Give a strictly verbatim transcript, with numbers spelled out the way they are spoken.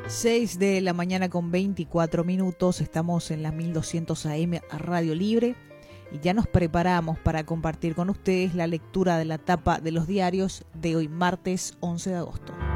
seis de la mañana con veinticuatro minutos, estamos en la mil doscientos A M Radio Libre y ya nos preparamos para compartir con ustedes la lectura de la tapa de los diarios de hoy martes once de agosto.